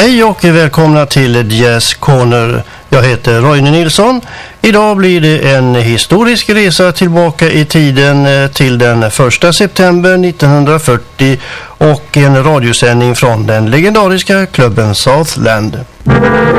Hej och välkomna till Jazz Corner. Jag heter Roine Nilsson. Idag blir det en historisk resa tillbaka i tiden till den 1 september 1940 och en radiosändning från den legendariska klubben Southland.